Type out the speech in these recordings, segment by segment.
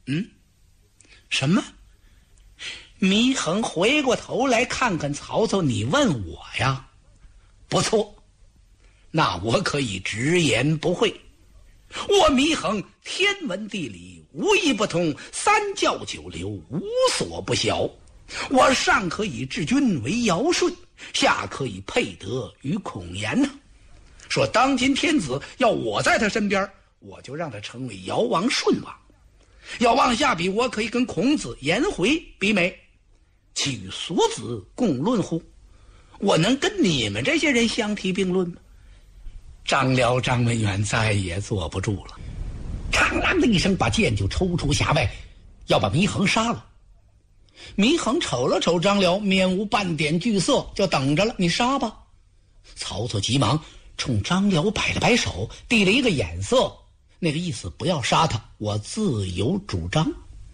什么？祢衡回过头来看看曹操，你问我呀？不错，那我可以直言不讳，我祢衡天文地理无一不通，三教九流无所不晓。我上可以治君为尧舜，下可以配得于孔颜呢。说当今天子要我在他身边，我就让他成为尧王舜王。要往下比，我可以跟孔子颜回比美，岂与俗子共论乎？我能跟你们这些人相提并论吗？张辽、张文远再也坐不住了，嘡啷的一声把剑就抽出匣外，要把祢衡杀了。祢衡瞅了瞅张辽，面无半点惧色，就等着了，你杀吧。曹操急忙冲张辽摆了摆手，递了一个眼色，那个意思不要杀他，我自有主张。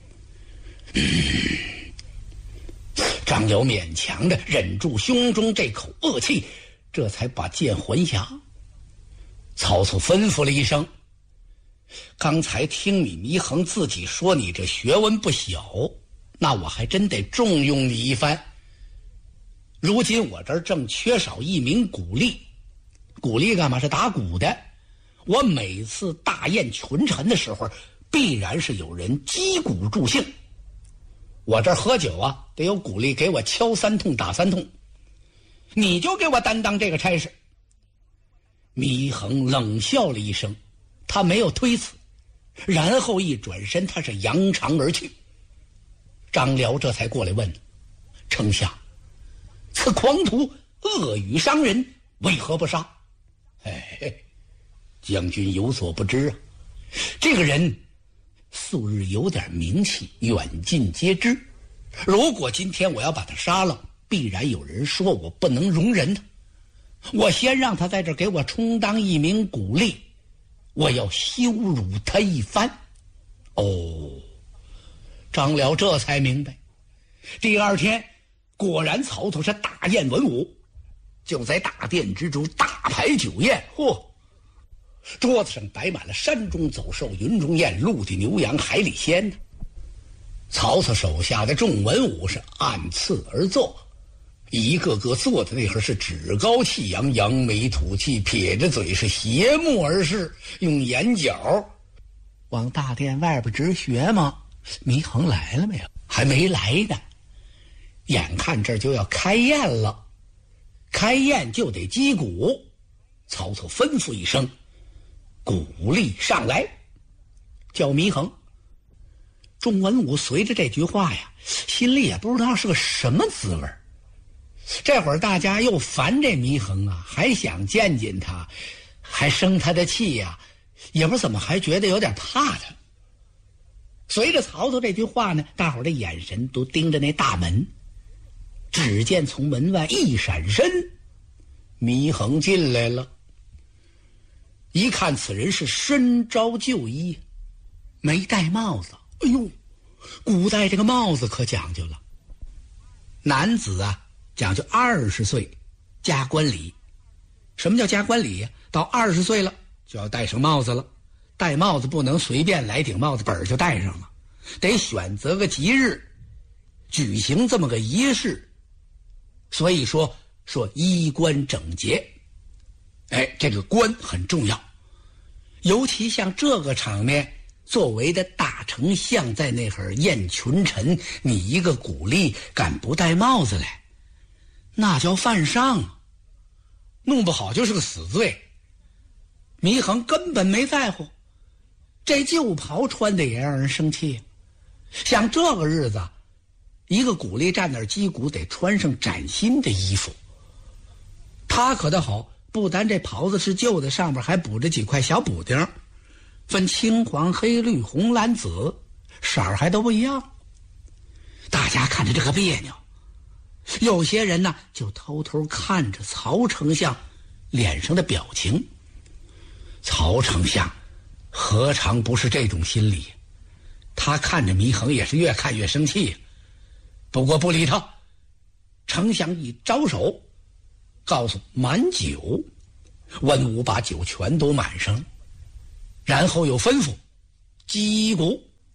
张辽勉强的忍住胸中这口恶气，这才把剑还下。曹操吩咐了一声，刚才听你祢衡自己说你这学问不小，那我还真得重用你一番。如今我这儿正缺少一名鼓吏，鼓吏干嘛？是打鼓的。我每次大宴群臣的时候，必然是有人击鼓助兴。我这儿喝酒啊，得有鼓励给我敲3通打3通，你就给我担当这个差事。祢衡冷笑了一声，他没有推辞，然后一转身，他是扬长而去。张辽这才过来问：丞相，此狂徒恶语伤人，为何不杀？将军有所不知啊，这个人素日有点名气，远近皆知。如果今天我要把他杀了，必然有人说我不能容忍他。我先让他在这儿给我充当一名鼓吏，我要羞辱他一番。张辽这才明白。第二天果然曹操是大宴文武，就在大殿之中大排酒宴。桌子上摆满了山中走兽、云中雁、陆地牛羊、海里鲜。曹操手下的众文武是按次而坐，一个个坐的那会儿是趾高气扬，扬眉吐气，撇着嘴是斜目而视，用眼角往大殿外边直学吗？祢衡来了没有？还没来呢。眼看这就要开宴了，开宴就得击鼓。曹操吩咐一声，鼓吏上来，叫祢衡。众文武随着这句话呀，心里也不知道是个什么滋味。这会儿大家又烦这祢衡啊，还想见见他，还生他的气呀，也不知怎么还觉得有点怕他。随着曹操这句话呢，大伙儿的眼神都盯着那大门。只见从门外一闪身，祢衡进来了。一看此人是身着旧衣，没戴帽子。古代这个帽子可讲究了。男子啊，讲究20岁加冠礼。什么叫加冠礼呀？到20岁了就要戴上帽子了。戴帽子不能随便来顶帽子本就戴上了，得选择个吉日举行这么个仪式。所以说衣冠整洁，这个冠很重要。尤其像这个场面，作为的大丞相在那会儿宴群臣，你一个鼓吏敢不戴帽子来，那叫犯上啊，弄不好就是个死罪。祢衡根本没在乎，这旧袍穿的也让人生气。像这个日子，一个鼓吏站那儿击鼓得穿上崭新的衣服。他可倒好，不单这袍子是旧的，上边还补着几块小补丁，分青黄黑绿红蓝紫，色儿还都不一样。大家看着这个别扭，有些人呢就偷偷看着曹丞相脸上的表情。曹丞相何尝不是这种心理？他看着祢衡也是越看越生气，不过不理他。丞相一招手，告诉满酒，文武把酒全都满上了，然后又吩咐击鼓。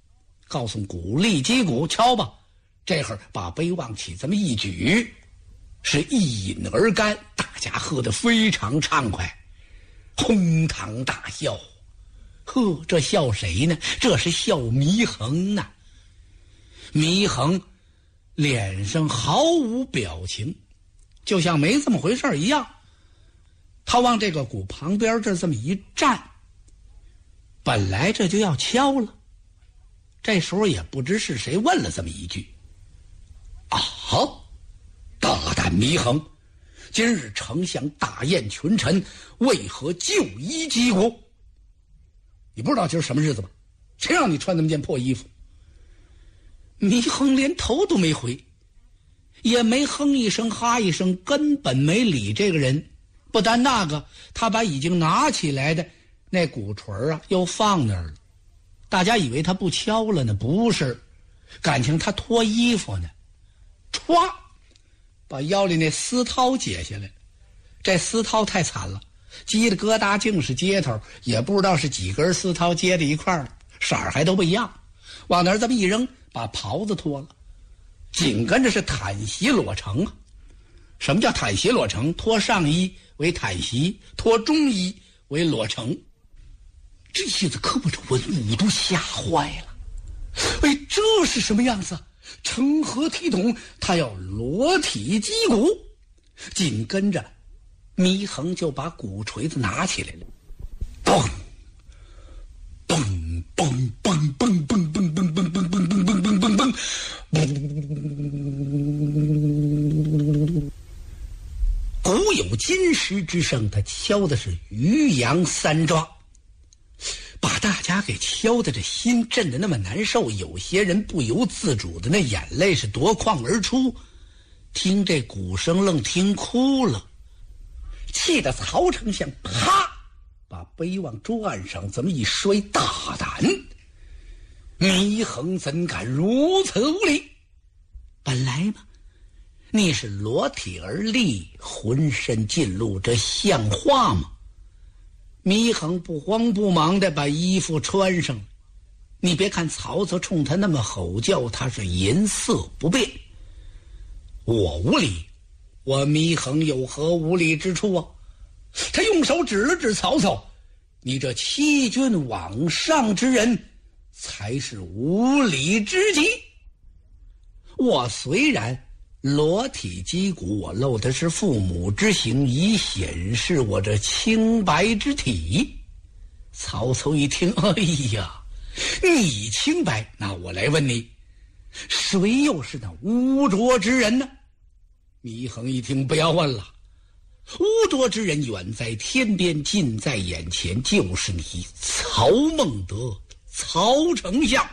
告诉鼓励击鼓，瞧吧，这会儿把杯往起这么一举，是一饮而干，大家喝得非常畅快，哄堂大笑。呵，这笑谁呢？这是笑祢衡呐。祢衡脸上毫无表情，就像没这么回事一样。他往这个鼓旁边这么一站，本来这就要敲了，这时候也不知是谁问了这么一句：啊，大胆祢衡，今日丞相大宴群臣，为何就衣击鼓？你不知道今儿什么日子吗？谁让你穿那么件破衣服？祢衡连头都没回，也没哼一声哈一声，根本没理这个人。不但那个，他把已经拿起来的那鼓槌啊又放那儿了。大家以为他不敲了呢，不是，感情他脱衣服呢。歘，把腰里那丝绦解下来。这丝绦太惨了，叽里疙瘩净是接头，也不知道是几根丝绦接在一块儿，色儿还都不一样。往那儿这么一扔，把袍子脱了，紧跟着是袒席裸成啊。什么叫袒席裸成？脱上衣为袒席，脱中衣为裸成。这些子可把这文武都吓坏了。哎，这是什么样子？成何体统？他要裸体击鼓。紧跟着祢衡就把鼓锤子拿起来了，嘣嘣嘣嘣嘣嘣嘣嘣嘣嘣嘣嘣嘣嘣嘣嘣，鼓有金石之声，他敲的是渔阳三庄，把大家给敲的这心震的那么难受，有些人不由自主的那眼泪是夺眶而出，听这鼓声愣听哭了，气得曹丞相啪把杯往桌案上这么一摔，大胆！祢衡怎敢如此无礼？本来嘛，你是裸体而立，浑身尽露，这像话吗？祢衡不慌不忙地把衣服穿上。你别看曹操冲他那么吼叫，他是颜色不变。我无礼，我祢衡有何无礼之处啊？他用手指了指曹操，你这欺君罔上之人，才是无礼之极。我虽然裸体击鼓，我露的是父母之形，以显示我这清白之体。曹操一听，哎呀，你清白，那我来问你，谁又是那污浊之人呢？祢衡一听，不要问了，污浊之人远在天边，近在眼前，就是你曹孟德，曹丞相。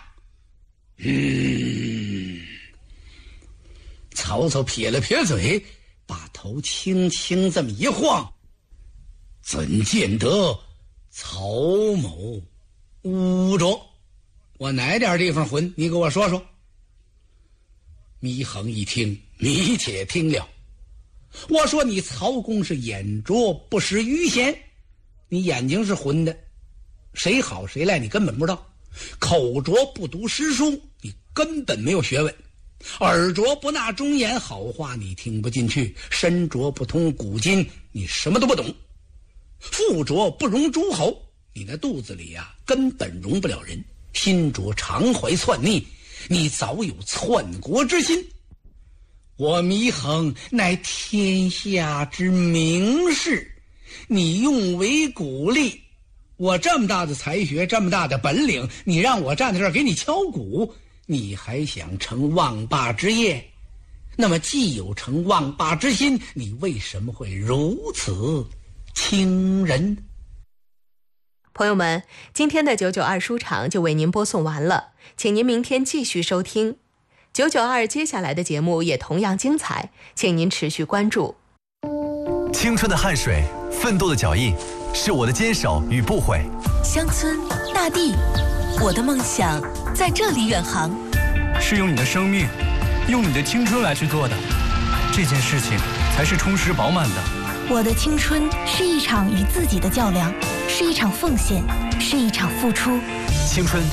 曹操撇了撇嘴，把头轻轻这么一晃，怎见得曹某污浊？我哪点地方混？你给我说说。祢衡一听，你且听了。我说你曹公是眼拙不识愚贤，你眼睛是混的，谁好谁赖你根本不知道。口拙不读诗书，你根本没有学问。耳拙不纳忠言，好话你听不进去。身拙不通古今，你什么都不懂。腹拙不容诸侯，你那肚子里啊根本容不了人。心拙常怀篡逆，你早有篡国之心。我祢衡乃天下之名士，你用为鼓励。我这么大的才学，这么大的本领，你让我站在这儿给你敲鼓，你还想成望霸之业？那么既有成望霸之心，你为什么会如此轻人？ 朋友们，今天的992书场就为您播送完了，请您明天继续收听。992接下来的节目也同样精彩，请您持续关注。 青春的汗水，奋斗的脚印，是我的坚守与不悔。 乡村大地，我的梦想在这里远航。 是用你的生命，用你的青春来去做的，这件事情才是充实饱满的。 我的青春是一场与自己的较量，是一场奉献，是一场付出。 青春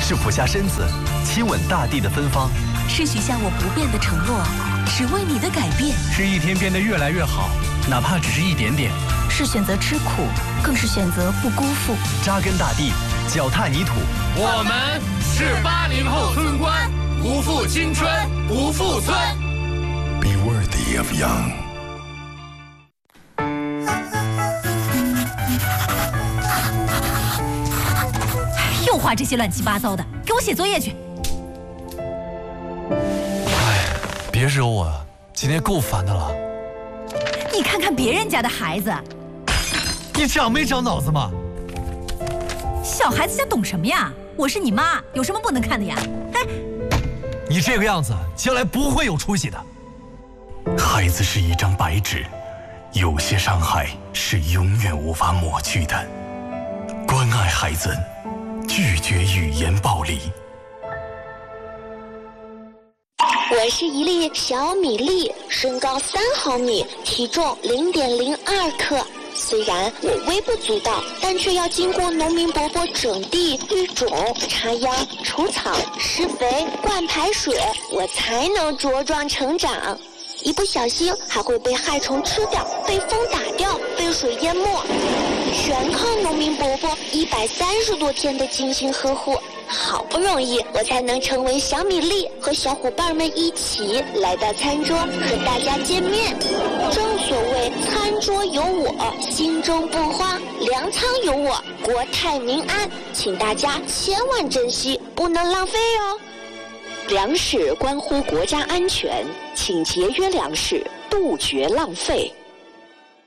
是俯下身子亲吻大地的芬芳， 是许下我不变的承诺，只为你的改变， 是一天变得越来越好，哪怕只是一点点。 是选择吃苦，更是选择不辜负。 扎根大地，脚踏泥土。 我们是80后村官，不负青春，不负村。 Be worthy of young。 又画这些乱七八糟的，给我写作业去。 哎，别惹我了，今天够烦的了。 你看看别人家的孩子， 你长没长脑子吗？ 小孩子家懂什么呀？我是你妈，有什么不能看的呀？哎， 你这个样子，将来不会有出息的。 孩子是一张白纸，有些伤害是永远无法抹去的。关爱孩子，拒绝语言暴力。 我是一粒小米粒，身高3毫米，体重0.02克。虽然我微不足道，但却要经过农民伯伯整地、育种、插秧、除草、施肥、灌排水，我才能茁壮成长。一不小心还会被害虫吃掉，被风打掉，被水淹没，全靠农民伯伯130多天的精心呵护。好不容易我才能成为小米粒，和小伙伴们一起来到餐桌和大家见面。正所谓餐桌有我，心中不慌；粮仓有我，国泰民安。请大家千万珍惜，不能浪费哦。粮食关乎国家安全，请节约粮食，杜绝浪费。